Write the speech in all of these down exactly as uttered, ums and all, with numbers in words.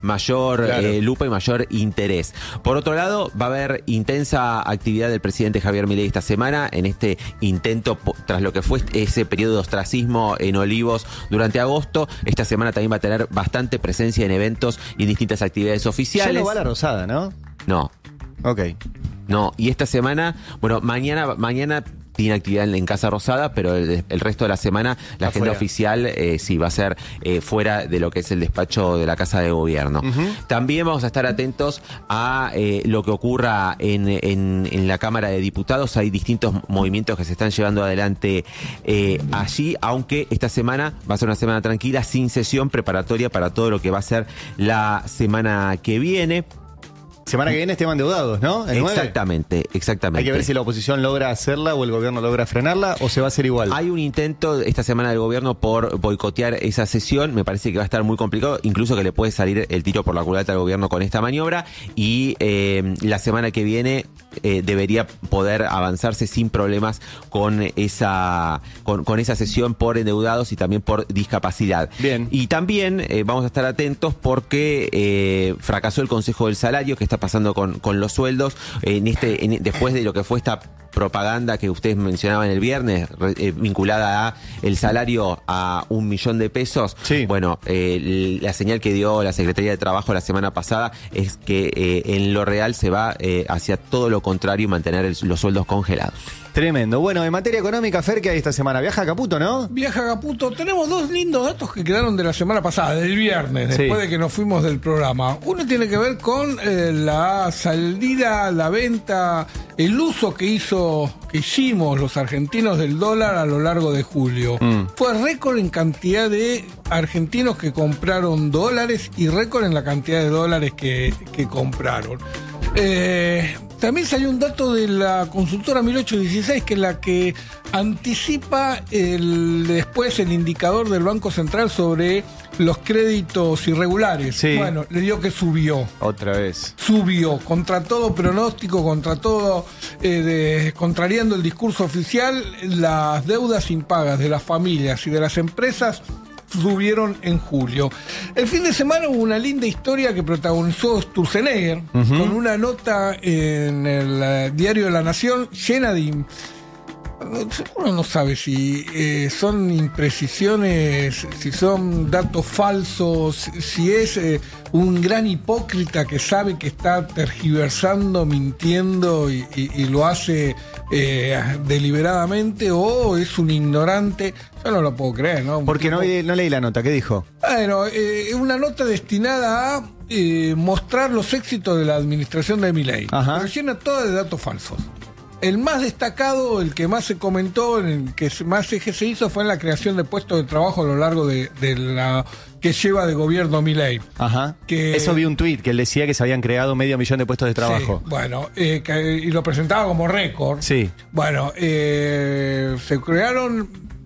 mayor claro. eh, lupa y mayor interés. Por otro lado, va a haber intensa actividad del presidente Javier Milei esta semana en este intento po- tras lo que fue ese periodo de ostracismo en Olivos durante agosto. Esta semana también va a tener bastante presencia en eventos y en distintas actividades oficiales. Ya no va a la Rosada, ¿no? No. Ok. No, y esta semana, bueno, mañana mañana tiene actividad en, en Casa Rosada, pero el, el resto de la semana la Afuera. agenda oficial eh, sí va a ser eh, fuera de lo que es el despacho de la Casa de Gobierno. Uh-huh. También vamos a estar atentos a eh, lo que ocurra en, en, en la Cámara de Diputados. Hay distintos movimientos que se están llevando adelante eh, allí, aunque esta semana va a ser una semana tranquila, sin sesión preparatoria para todo lo que va a ser la semana que viene. Semana que viene estemos endeudados, ¿no? ¿El nueve? Exactamente, exactamente. Hay que ver si la oposición logra hacerla o el gobierno logra frenarla o se va a hacer igual. Hay un intento esta semana del gobierno por boicotear esa sesión. Me parece que va a estar muy complicado, incluso que le puede salir el tiro por la culata al gobierno con esta maniobra. Y eh, la semana que viene eh, debería poder avanzarse sin problemas con esa, con, con esa sesión por endeudados y también por discapacidad. Bien. Y también eh, vamos a estar atentos porque eh, fracasó el Consejo del Salario, que está pasando con, con los sueldos en este en, después de lo que fue esta propaganda que ustedes mencionaban el viernes re, eh, vinculada a el salario a un millón de pesos. Sí. Bueno, eh, la señal que dio la Secretaría de Trabajo la semana pasada es que eh, en lo real se va eh, hacia todo lo contrario y mantener el, los sueldos congelados. Tremendo. Bueno, en materia económica, Fer, ¿qué hay esta semana? Viaja a Caputo, ¿no? Viaja a Caputo. Tenemos dos lindos datos que quedaron de la semana pasada, del viernes, Sí. después de que nos fuimos del programa. Uno tiene que ver con eh, la salida, la venta, el uso que hizo, que hicimos los argentinos del dólar a lo largo de julio. Mm. Fue récord en cantidad de argentinos que compraron dólares y récord en la cantidad de dólares que, que compraron. Eh, también salió un dato de la consultora mil ochocientos dieciséis, que es la que anticipa el, después el indicador del Banco Central sobre los créditos irregulares. Sí. Bueno, le dio que subió. Otra vez. Subió, contra todo pronóstico, contra todo, eh, de, contrariando el discurso oficial, las deudas impagas de las familias y de las empresas subieron en julio. El fin de semana hubo una linda historia que protagonizó Sturzenegger, uh-huh, con una nota en el uh, diario de La Nación llena de... Uno no sabe si eh, son imprecisiones, si son datos falsos, si es eh, un gran hipócrita que sabe que está tergiversando, mintiendo y, y, y lo hace eh, deliberadamente, o es un ignorante. Yo no lo puedo creer, ¿no? Un Porque tipo... no, no leí la nota, ¿qué dijo? Bueno, es eh, una nota destinada a eh, mostrar los éxitos de la administración de Milei, pero llena toda de datos falsos. El más destacado, el que más se comentó, el que más eje se hizo, fue en la creación de puestos de trabajo a lo largo de, de la que lleva de gobierno Milei. Ajá. Que, Eso vi un tuit que él decía que se habían creado medio millón de puestos de trabajo. Sí, bueno, eh, que, y lo presentaba como récord. Sí. Bueno, eh, se crearon,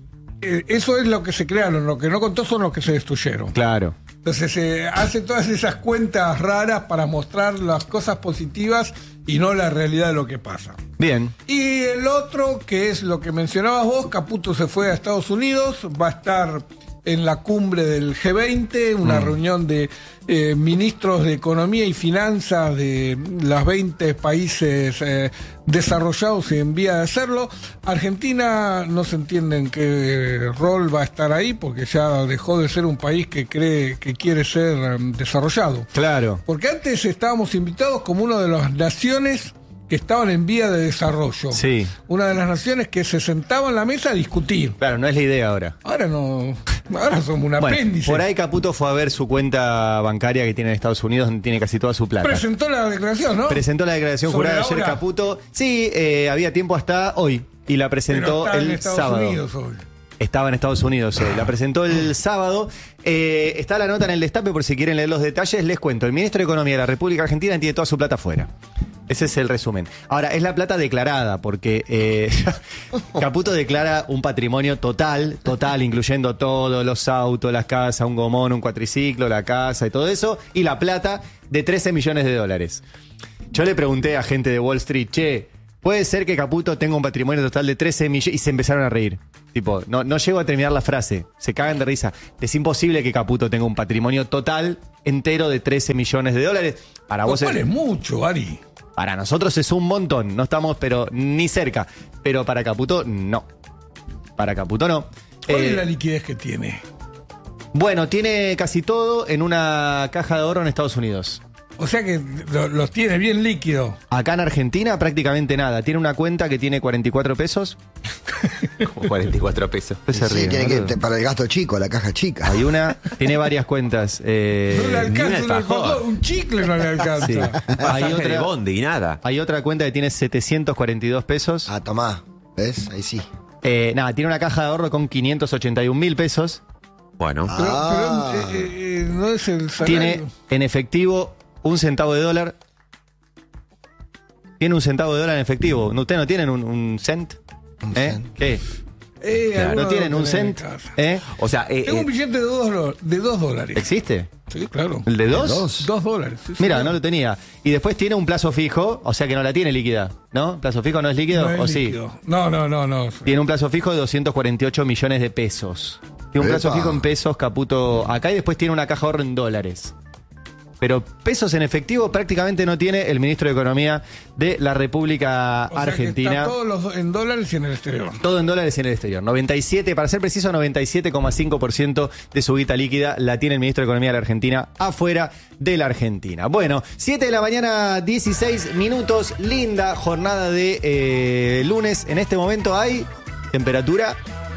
eh, eso es lo que se crearon, lo que no contó son los que se destruyeron. Claro. Entonces se eh, hace todas esas cuentas raras para mostrar las cosas positivas y no la realidad de lo que pasa. Bien. Y el otro, que es lo que mencionabas vos, Caputo se fue a Estados Unidos, va a estar en la cumbre del G veinte, una mm. reunión de eh, ministros de Economía y Finanzas de los veinte países eh, desarrollados y en vía de hacerlo. Argentina no se entiende en qué rol va a estar ahí, porque ya dejó de ser un país que cree que quiere ser um, desarrollado. Claro. Porque antes estábamos invitados como una de las naciones que estaban en vía de desarrollo. Sí. Una de las naciones que se sentaba en la mesa a discutir. Claro, no es la idea ahora. Ahora no, ahora somos un bueno, apéndice. Por ahí Caputo fue a ver su cuenta bancaria que tiene en Estados Unidos, donde tiene casi toda su plata. Presentó la declaración, ¿no? Presentó la declaración Sobre jurada la ayer hora. Caputo. Sí, eh, había tiempo hasta hoy. Y la presentó Pero está el en Estados sábado. Unidos hoy. Estaba en Estados Unidos hoy. La presentó el sábado. Eh, está la nota en el destape por si quieren leer los detalles. Les cuento. El ministro de Economía de la República Argentina tiene toda su plata afuera. Ese es el resumen. Ahora, es la plata declarada, porque eh, Caputo declara un patrimonio total, total, incluyendo todos los autos, las casas, un gomón, un cuatriciclo, la casa y todo eso, y la plata de trece millones de dólares. Yo le pregunté a gente de Wall Street, che, puede ser que Caputo tenga un patrimonio total de trece millones y se empezaron a reír. Tipo, no, no llego a terminar la frase. Se cagan de risa. Es imposible que Caputo tenga un patrimonio total entero de trece millones de dólares. Para vos es es, mucho, Ari. para nosotros es un montón. No estamos, pero ni cerca. Pero para Caputo, no. Para Caputo, no. ¿Cuál Eh, es la liquidez que tiene? Bueno, tiene casi todo en una caja de ahorro en Estados Unidos. O sea que lo- los tiene bien líquido. Acá en Argentina prácticamente nada. Tiene una cuenta que tiene cuarenta y cuatro pesos. Como cuarenta y cuatro pesos. Pues se Sí, ríe, tiene que, boludo. para el gasto chico, la caja chica. Hay una, tiene varias cuentas. eh, No le alcanza un un, alfajor. alfajor, un chicle no le alcanza. sí. Pasaje Hay de otra, bondi y nada. hay otra cuenta que tiene setecientos cuarenta y dos pesos. Ah, tomá. ¿Ves? Ahí sí. Eh, nada, tiene una caja de ahorro con quinientos ochenta y un mil pesos. Bueno. Pero, Ah. pero, eh, eh, eh, no es el salario. Tiene en efectivo un centavo de dólar. Tiene un centavo de dólar en efectivo. ¿Ustedes no tienen un, un cent? Un ¿Eh? cent. ¿Qué? Eh, Claro, alguno ¿No tienen lo un tenés en cent? casa. ¿Eh? O sea, eh, Tengo eh, un billete de dos, do- de dos dólares. ¿Existe? Sí, claro. ¿El de dos? dos? Dos dólares. sí, Mira, señor. no lo tenía. Y después tiene un plazo fijo, o sea que no la tiene líquida, ¿no? ¿Plazo fijo no es líquido? No es ¿O sí? líquido. No, no, no, no. Tiene un plazo fijo de doscientos cuarenta y ocho millones de pesos. Tiene un plazo Epa. fijo en pesos, Caputo, acá, y después tiene una caja de ahorro en dólares. Pero pesos en efectivo prácticamente no tiene el ministro de Economía de la República O sea que Argentina. está todos los en dólares y en el exterior. Todo en dólares en el exterior. noventa y siete, para ser preciso, noventa y siete coma cinco por ciento de su guita líquida la tiene el ministro de Economía de la Argentina afuera de la Argentina. Bueno, siete de la mañana, dieciséis minutos. Linda jornada de eh, lunes. En este momento hay temperatura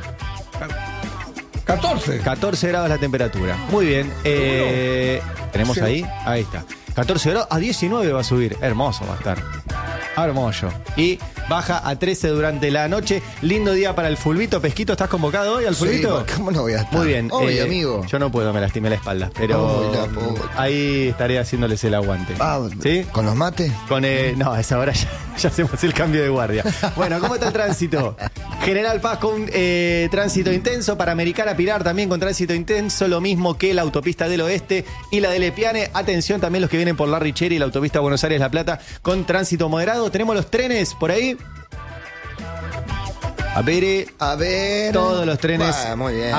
catorce. catorce grados la temperatura. Muy bien. Eh, ¿Tenemos Sí. ahí? Ahí está. catorce grados, a diecinueve va a subir. Hermoso va a estar. Hermoso. Y baja a trece durante la noche. Lindo día para el fulbito. Pesquito, ¿estás convocado hoy al Sí, fulbito? ¿cómo no voy a estar? Muy bien. Obvio, eh, amigo. Yo no puedo, me lastimé la espalda. Pero Uy, la pobre. ahí estaré haciéndoles el aguante. Ah, ¿Sí? ¿Con los mates? Con, eh, no, a esa hora ya, ya hacemos el cambio de guardia. Bueno, ¿cómo está el tránsito? General Paz con eh, tránsito intenso. Para Americana Pilar también con tránsito intenso. Lo mismo que la autopista del Oeste y la del Epiane. Atención también los que vienen por la Richeri y la autopista Buenos Aires-La Plata con tránsito moderado. Tenemos los trenes por ahí. A ver, eh, A ver. todos los trenes Bueno, muy bien. a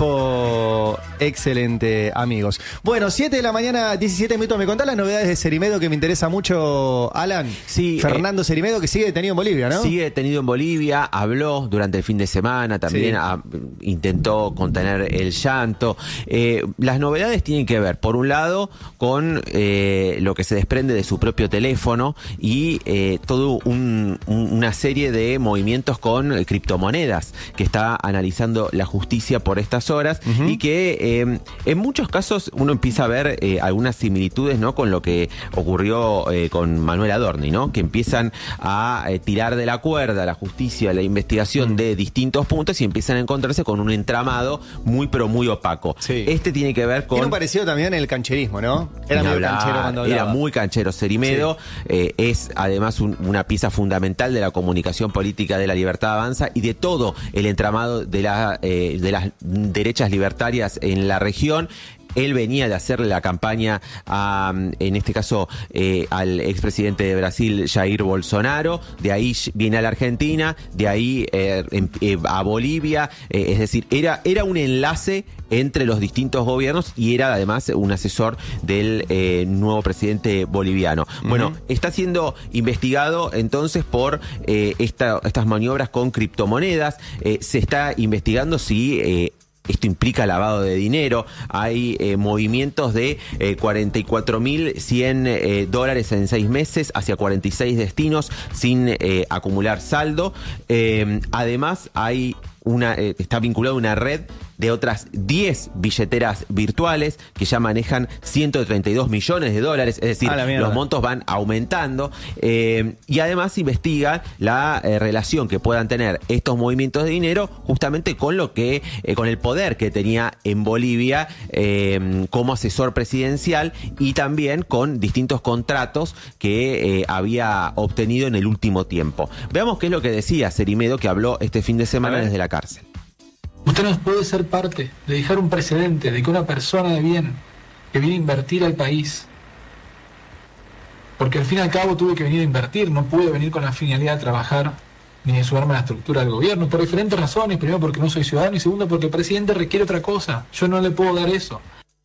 tiempo. Excelente, amigos. Bueno, siete de la mañana, diecisiete minutos. ¿Me contás las novedades de Cerimedo que me interesa mucho, Alan? Sí, Fernando Cerimedo, que sigue detenido en Bolivia, ¿no? sigue detenido en Bolivia, habló durante el fin de semana, también Sí. ah, intentó contener el llanto. Eh, las novedades tienen que ver, por un lado, con eh, lo que se desprende de su propio teléfono y eh, todo un- un- una serie de movimientos con eh, criptomonedas que está analizando la justicia por estas horas y que eh, en muchos casos uno empieza a ver eh, algunas similitudes, ¿no?, con lo que ocurrió eh, con Manuel Adorni, ¿no?, que empiezan a eh, tirar de la cuerda la justicia, la investigación de distintos puntos y empiezan a encontrarse con un entramado muy pero muy opaco. Sí. Este tiene que ver con... Tiene un parecido también en el cancherismo, ¿no? Era Ni medio hablar, canchero cuando hablaba. Era muy canchero. Cerimedo eh, es además un- una pieza fundamental de la comunicación política de la Libertad Avanza y de todo el entramado de, la, eh, de las derechas libertarias en la región. Él venía de hacerle la campaña a, en este caso, eh, al expresidente de Brasil, Jair Bolsonaro. De ahí viene a la Argentina, de ahí eh, em- eh, a Bolivia. Eh, es decir, era, era un enlace entre los distintos gobiernos y era además un asesor del eh, nuevo presidente boliviano. Bueno, está siendo investigado entonces por eh, esta- estas maniobras con criptomonedas. Eh, se está investigando si... eh, esto implica lavado de dinero. Hay eh, movimientos de eh, cuarenta y cuatro mil cien eh, dólares en seis meses hacia cuarenta y seis destinos sin eh, acumular saldo. Eh, además, hay una eh, está vinculado a una red de otras diez billeteras virtuales que ya manejan ciento treinta y dos millones de dólares, es decir, A la mierda. los montos van aumentando eh, y además investiga la eh, relación que puedan tener estos movimientos de dinero justamente con lo que, eh, con el poder que tenía en Bolivia eh, como asesor presidencial y también con distintos contratos que eh, había obtenido en el último tiempo. Veamos qué es lo que decía Cerimedo, que habló este fin de semana desde la cárcel. Usted no puede ser parte de dejar un precedente de que una persona de bien que viene a invertir al país Porque al fin y al cabo tuve que venir a invertir, no pude venir con la finalidad de trabajar ni de sumarme a la estructura del gobierno, por diferentes razones. Primero porque no soy ciudadano y segundo porque el presidente requiere otra cosa. Yo no le puedo dar eso.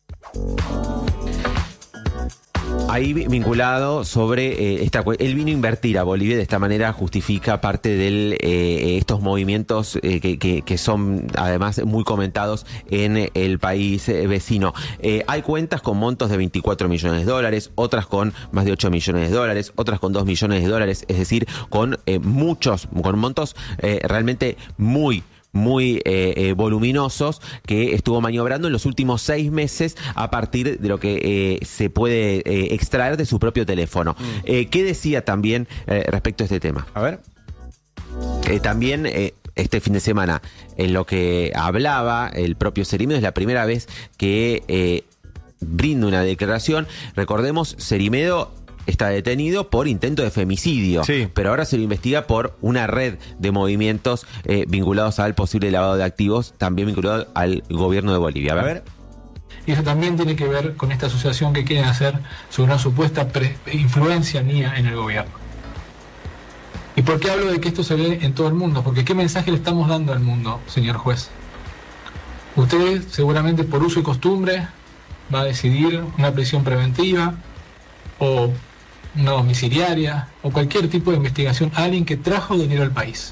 Ahí vinculado sobre eh, esta cu- él vino a invertir a Bolivia, de esta manera justifica parte de eh, estos movimientos eh, que, que, que son además muy comentados en el país eh, vecino. Eh, hay cuentas con montos de veinticuatro millones de dólares, otras con más de ocho millones de dólares, otras con dos millones de dólares, es decir, con eh, muchos, con montos eh, realmente muy muy eh, eh, voluminosos que estuvo maniobrando en los últimos seis meses a partir de lo que eh, se puede eh, extraer de su propio teléfono. Mm. Eh, ¿Qué decía también eh, respecto a este tema? A ver. Eh, también eh, este fin de semana en lo que hablaba el propio Cerimedo es la primera vez que eh, brinda una declaración. Recordemos, Cerimedo está detenido por intento de femicidio, sí. pero ahora se lo investiga por una red de movimientos eh, vinculados al posible lavado de activos, también vinculado al gobierno de Bolivia. A ver. A ver. Y eso también tiene que ver con esta asociación que quieren hacer sobre una supuesta pre- influencia mía en el gobierno. ¿Y por qué hablo de que esto se ve en todo el mundo? Porque ¿qué mensaje le estamos dando al mundo, señor juez? Usted seguramente por uso y costumbre va a decidir una prisión preventiva o una domiciliaria o cualquier tipo de investigación a alguien que trajo dinero al país.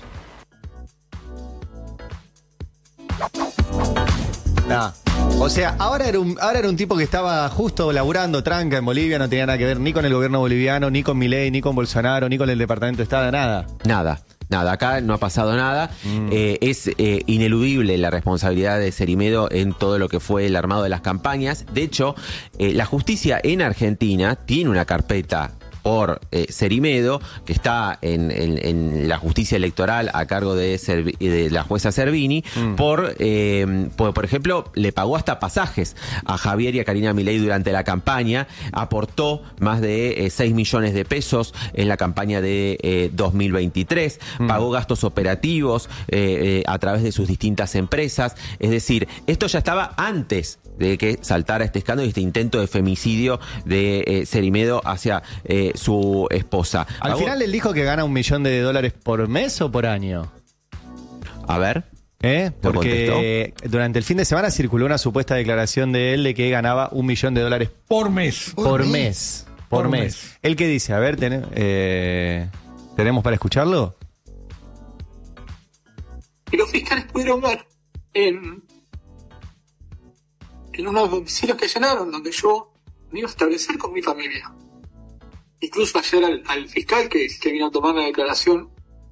Nah. O sea, ahora era, un, ahora era un tipo que estaba justo laburando tranca en Bolivia, no tenía nada que ver ni con el gobierno boliviano, ni con Milei, ni con Bolsonaro, ni con el Departamento de Estado, nada. Nada. Nada, acá no ha pasado nada. Mm. Eh, es eh, ineludible la responsabilidad de Cerimedo en todo lo que fue el armado de las campañas. De hecho, eh, la justicia en Argentina tiene una carpeta por eh, Cerimedo, que está en, en, en la justicia electoral a cargo de, Servi- de la jueza Servini, mm. por, eh, por, por ejemplo, le pagó hasta pasajes a Javier y a Karina Milei durante la campaña, aportó más de eh, seis millones de pesos en la campaña de eh, dos mil veintitrés, mm. pagó gastos operativos eh, eh, a través de sus distintas empresas, es decir, esto ya estaba antes de que saltara este escándalo y este intento de femicidio de eh, Cerimedo hacia eh, su esposa. Al Hago... final él dijo que gana un millón de dólares por mes o por año. A ver. ¿Eh? Porque durante el fin de semana circuló una supuesta declaración de él de que ganaba un millón de dólares por mes. Por, por mes. mes. Por, por mes. mes. ¿Él qué dice? A ver, ten, eh, ¿tenemos para escucharlo? Y los fiscales pudieron ver en, en unos domicilios que llenaron, donde yo me iba a establecer con mi familia. Incluso ayer al, al fiscal que, que vino a tomar la declaración,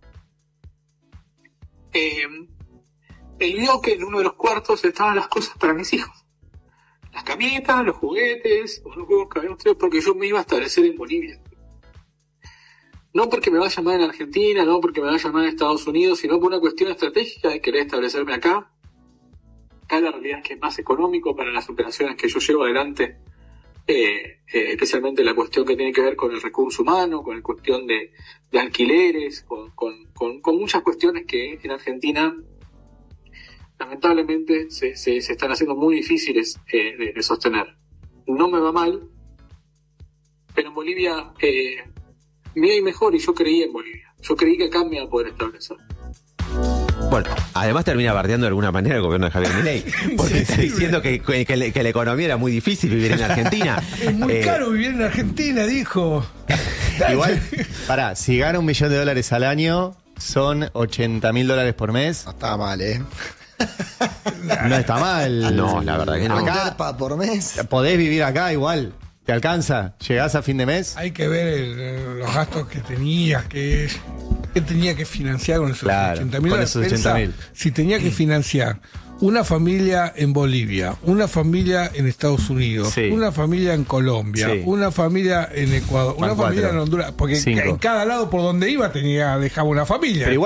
eh, él vio que en uno de los cuartos estaban las cosas para mis hijos. Las camionetas, los juguetes, los juegos que habíamos tenido, porque yo me iba a establecer en Bolivia. No porque me vaya mal en Argentina, no porque me vaya mal en Estados Unidos, sino por una cuestión estratégica de querer establecerme acá. Acá la realidad es que es más económico para las operaciones que yo llevo adelante. Eh, eh, especialmente la cuestión que tiene que ver con el recurso humano, con la cuestión de, de alquileres, con, con, con, con muchas cuestiones que en Argentina lamentablemente se, se, se están haciendo muy difíciles eh, de, de sostener. No me va mal, pero en Bolivia eh, me iba mejor y yo creía en Bolivia. Yo creí que acá me iba a poder establecer. Bueno, además termina bardeando de alguna manera el gobierno de Javier Milei, porque está diciendo que, que, que, que la economía era muy difícil vivir en Argentina. Es muy eh, caro vivir en Argentina, dijo. Igual, pará, si gana un millón de dólares al año, son ochenta mil dólares por mes. No está mal, ¿eh? No está mal. No, la verdad que no. Acá, por mes. Podés vivir acá igual. ¿Te alcanza? ¿Llegás a fin de mes? Hay que ver el, los gastos que tenías, que, que tenía que financiar con esos claro, ochenta mil. Con esos ochenta mil. Si tenía que financiar una familia en Bolivia, una familia en Estados Unidos, sí. una familia en Colombia, sí. una familia en Ecuador, una cuatro. familia en Honduras, porque Cinco. en cada lado por donde iba tenía dejaba una familia. Pero igual...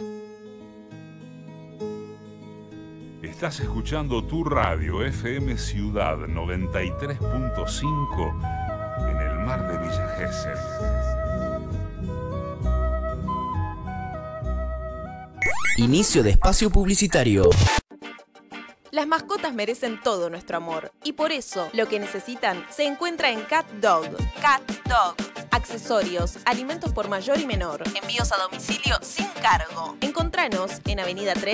Estás escuchando tu radio F M Ciudad noventa y tres punto cinco en el mar de Villa Gesell. Inicio de espacio publicitario. Las mascotas merecen todo nuestro amor y por eso lo que necesitan se encuentra en Cat Dog. Cat Dog. accesorios, alimentos por mayor y menor. Envíos a domicilio sin cargo. Encontranos en Avenida tres,